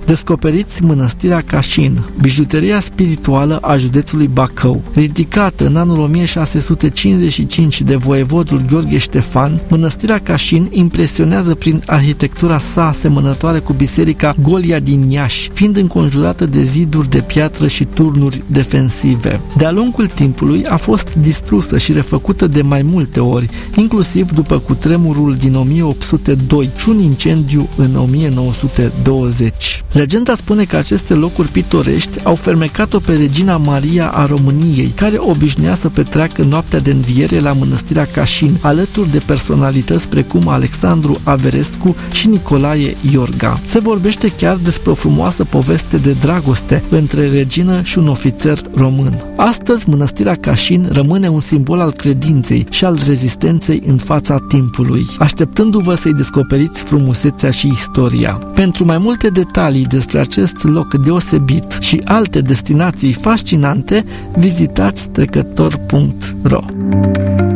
Descoperiți mănăstirea Cașin, bijuteria spirituală a județului Bacău. Ridicată în anul 1655 de voievodul Gheorghe Ștefan, mănăstirea Cașin impresionează prin arhitectura sa asemănătoare cu biserica Golia din Iași, fiind înconjurată de ziduri de piatră și turnuri defensive. De-a lungul timpului a fost distrusă și refăcută de mai multe ori, inclusiv după cutremurul din 1802 și un incendiu în 1920. Legenda spune că aceste locuri pitorești au fermecat-o pe Regina Maria a României, care obișnuia să petreacă noaptea de înviere la mănăstirea Cașin, alături de personalități precum Alexandru Averescu și Nicolae Iorga. Se vorbește chiar despre o frumoasă poveste de dragoste între regină și un ofițer român. Astăzi, mănăstirea Cașin rămâne un simbol al credinței și al rezistenței în fața timpului, așteptându-vă să-i descoperiți frumusețea și istoria. Pentru mai multe detalii despre acest loc deosebit și alte destinații fascinante, vizitați trecător.ro.